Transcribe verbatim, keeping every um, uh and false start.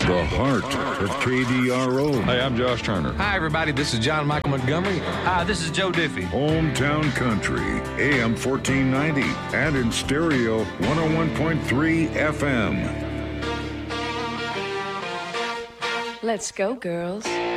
The heart of K D R O. Hey, I'm Josh Turner. Hi, everybody. This is John Michael Montgomery. Hi, this is Joe Diffie. Hometown Country, A M fourteen ninety, and in stereo, one oh one point three F M. Let's go, girls.